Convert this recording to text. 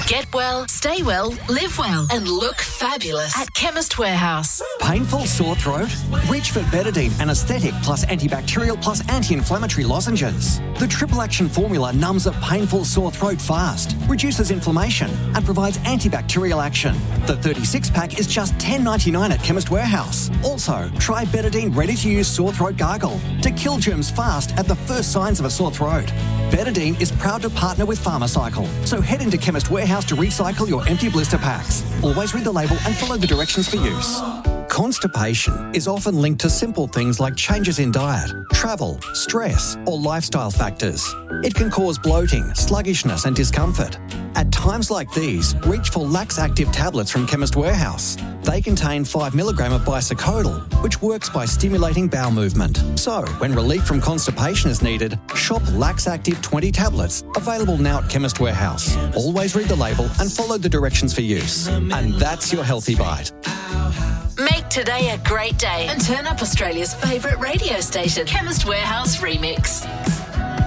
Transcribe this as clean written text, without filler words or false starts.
Get well, stay well, live well, and look fabulous at Chemist Warehouse. Painful sore throat? Reach for Betadine Anaesthetic plus antibacterial plus anti-inflammatory lozenges. The triple action formula numbs a painful sore throat fast, reduces inflammation, and provides antibacterial action. The 36-pack is just $10.99 at Chemist Warehouse. Also, try Betadine ready-to-use sore throat gargle to kill germs fast at the first signs of a sore throat. Betadine is proud to partner with Pharmacycle, so head into Chemist Warehouse to recycle your empty blister packs. Always read the label and follow the directions for use. Constipation is often linked to simple things like changes in diet, travel, stress, or lifestyle factors. It can cause bloating, sluggishness, and discomfort. At times like these, reach for Lax Active tablets from Chemist Warehouse. They contain 5 mg of bisocodyl, which works by stimulating bowel movement. So, when relief from constipation is needed, shop Lax Active 20 tablets, available now at Chemist Warehouse. Always read the label and follow the directions for use. And that's your Healthy Bite. Make today a great day and turn up Australia's favourite radio station, Chemist Warehouse Remix.